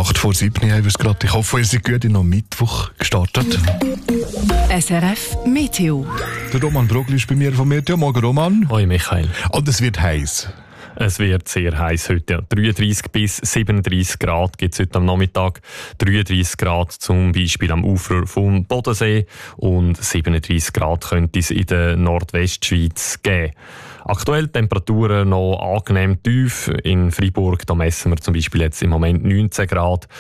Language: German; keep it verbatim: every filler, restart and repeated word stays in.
acht vor sieben haben wir es gerade. Ich hoffe, ihr seid gut in am Mittwoch gestartet. S R F Meteo. Der Roman Brogli ist bei mir von Meteo. Morgen, Roman. Hoi Michael. Und es wird heiß. Es wird sehr heiß heute. dreiunddreissig bis siebenunddreissig Grad gibt es heute am Nachmittag. dreiunddreissig Grad zum Beispiel am Ufer vom Bodensee und siebenunddreissig Grad könnte es in der Nordwestschweiz geben. Aktuell Temperaturen noch angenehm tief. In Freiburg da messen wir zum Beispiel jetzt im Moment neunzehn Grad.